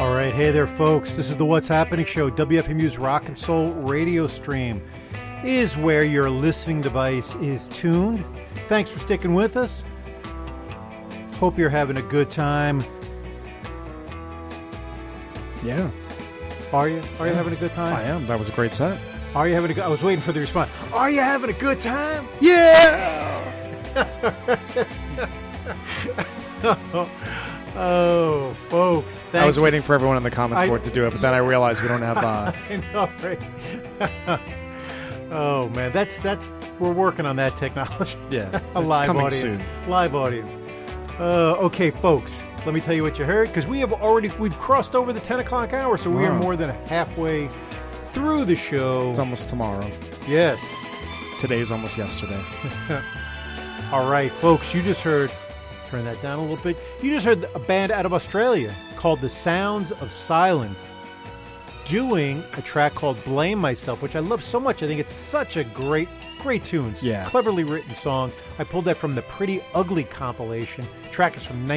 All right, hey there, folks. This is the What's Happening Show. WFMU's Rock and Soul radio stream is where your listening device is tuned. Thanks for sticking with us. Hope you're having a good time. Yeah. Are you? Are you having a good time? I am. That was a great set. Are you having a good... I was waiting for the response. Are you having a good time? Yeah! Oh, folks. Thanks. I was waiting for everyone on the comments board to do it, but then I realized we don't have... I know, right? Oh, man. That's we're working on that technology. Yeah. A live coming audience. soon. Live audience. Okay, folks. Let me tell you what you heard, because we've crossed over the 10 o'clock hour, so we are more than halfway through the show. It's almost tomorrow. Yes. Today's almost yesterday. All right, folks, you just heard, turn that down a little bit, you just heard a band out of Australia called The Sounds of Silence doing a track called Blame Myself, which I love so much. I think it's such a great tune. Yeah. Cleverly written song. I pulled that from the Pretty Ugly compilation. Track is from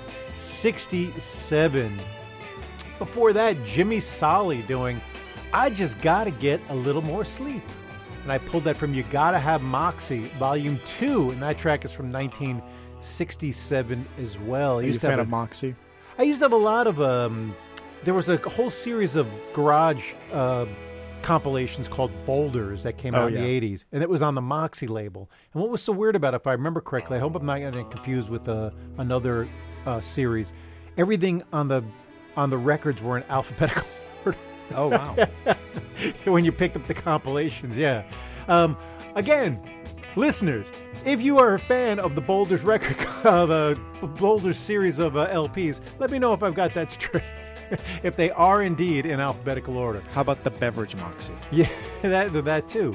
1967. Before that, Jimmy Solly doing I Just Gotta Get a Little More Sleep. And I pulled that from You Gotta Have Moxie, Volume 2, and that track is from 1967 as well. Are you a fan of Moxie? I used to have a lot of... there was a whole series of garage compilations called Boulders that came out in the 80s, and it was on the Moxie label. And what was so weird about it, if I remember correctly, I hope I'm not getting confused with another series, everything on the records were in alphabetical order. Oh, wow. When you picked up the compilations, yeah. Again, listeners, if you are a fan of the Boulders record, the Boulders series of LPs, let me know if I've got that straight. If they are indeed in alphabetical order. How about the Beverage Moxie? Yeah, that too.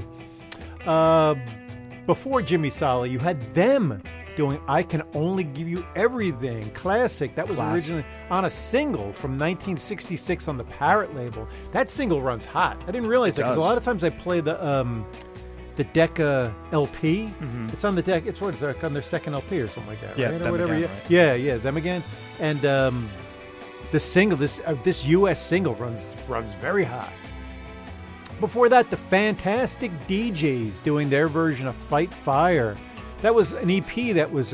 Before Jimmy Solly, you had them doing I Can Only Give You Everything, classic. That was originally on a single from 1966 on the Parrot label. That single runs hot. I didn't realize that because a lot of times I play the Decca LP. Mm-hmm. It's on the deck. It's on their second LP or something like that, yeah, right? Them or whatever. Again, Yeah, right? yeah, Them Again. And the single, this U.S. single runs very hot. Before that, the Fantastic DJs doing their version of Fight Fire. That was an EP that was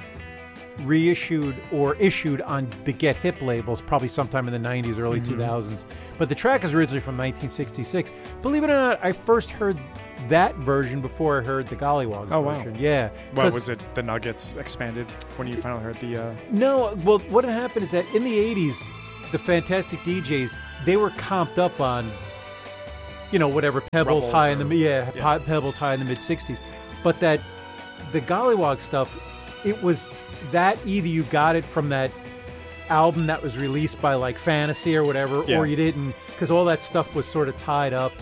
reissued or issued on the Get Hip labels, probably sometime in the 90s, early 2000s. But the track is originally from 1966. Believe it or not, I first heard that version before I heard the Gollywogs version. Wow. Yeah. What was it? The Nuggets expanded when you finally heard the... No, well, what had happened is that in the 80s, the Fantastic DJs, they were comped up on, whatever, Pebbles Rubbles high in the Pebbles high in the mid-60s. But that the Gollywog stuff, it was that either you got it from that album that was released by like Fantasy or whatever, or you didn't, because all that stuff was sort of tied up.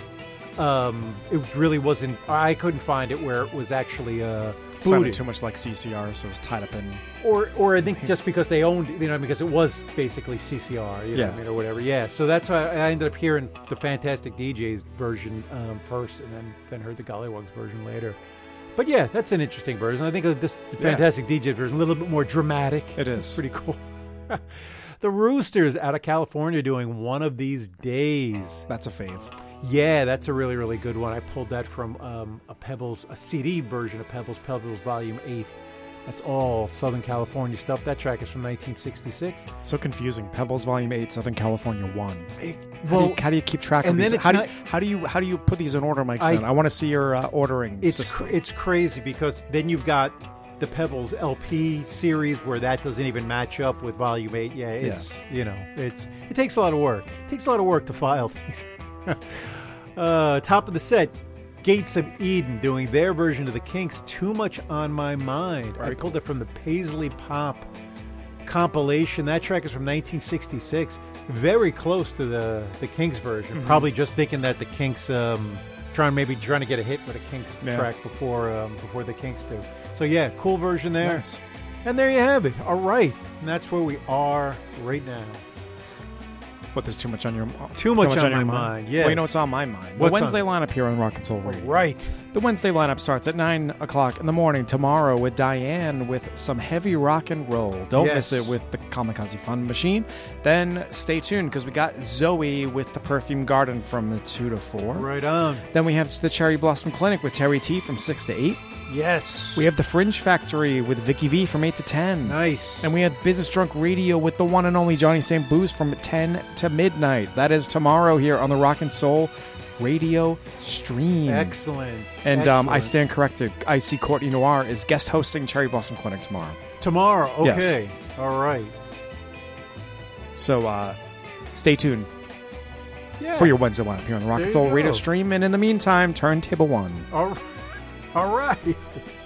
It really wasn't. I couldn't find it where it was actually it sounded too much like CCR, so it was tied up in. Or I think just because they owned, because it was basically CCR, what I mean, or whatever. Yeah, so that's why I ended up hearing the Fantastic DJs version first, and then heard the Gollywogs version later. But yeah, that's an interesting version. I think this Fantastic DJ version a little bit more dramatic. It is pretty cool. The Roosters out of California doing One of These Days. That's a fave. Yeah, that's a really, really good one. I pulled that from a CD version of Pebbles Volume 8. That's all Southern California stuff. That track is from 1966. So confusing. Pebbles Volume 8, Southern California 1. How do you keep track of these? How do you put these in order, Mike? I want to see your ordering system. It's crazy because then you've got the Pebbles LP series where that doesn't even match up with Volume 8. Yeah, it takes a lot of work. It takes a lot of work to file things. Top of the set, Gates of Eden doing their version of the Kinks' Too Much on My Mind. I pulled it from the Paisley Pop compilation. That track is from 1966. Very close to the Kinks version. Mm-hmm. Probably just thinking that the Kinks trying to get a hit with a Kinks track before the Kinks do. So yeah, cool version there. Nice. And there you have it. All right. And that's where we are right now. What, there's too much on your on my mind. Yes. Well, you know what's on my mind? The Wednesday lineup here on Rock and Soul Radio. Right. The Wednesday lineup starts at 9 o'clock in the morning tomorrow with Diane with some heavy rock and roll. Don't miss it with the Kamikaze Fun Machine. Then stay tuned because we got Zoe with the Perfume Garden from 2 to 4. Right on. Then we have the Cherry Blossom Clinic with Terry T from 6 to 8. Yes. We have the Fringe Factory with Vicky V from 8 to 10. Nice. And we have Business Drunk Radio with the one and only Johnny St. Booze from 10 to midnight. That is tomorrow here on the Rock and Soul Radio stream. Excellent. And I stand corrected. I see Courtney Noir is guest hosting Cherry Blossom Clinic tomorrow. Tomorrow? Okay. Yes. All right. So stay tuned for your Wednesday lineup here on the Rock and Soul Radio stream. And in the meantime, Turntable 1. All right.